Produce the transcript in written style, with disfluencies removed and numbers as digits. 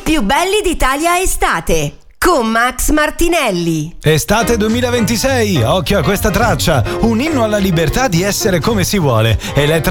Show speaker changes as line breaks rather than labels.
più belli d'Italia estate con Max Martinelli.
Estate 2026, occhio a questa traccia, un inno alla libertà di essere come si vuole.